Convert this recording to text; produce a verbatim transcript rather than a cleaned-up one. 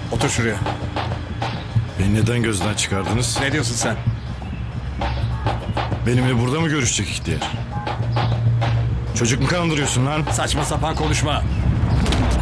Otur şuraya. Beni neden gözden çıkardınız? Ne diyorsun sen? Benimle burada mı görüşecek ihtiyar? Çocuk mu kandırıyorsun lan? Saçma sapan konuşma.